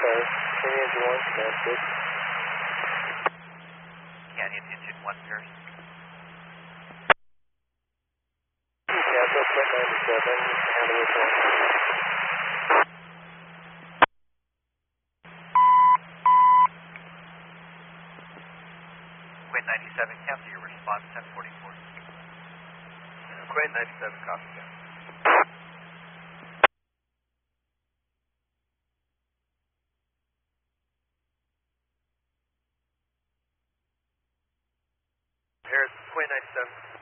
Sorry. Canyon engine 1, stand 6. Canyon engine 1, Paris. Cancel, flight 97, handle with 1. Quinn 97, cancel your response, 1044. Quinn 97, copy that. Harris, Quinn 97.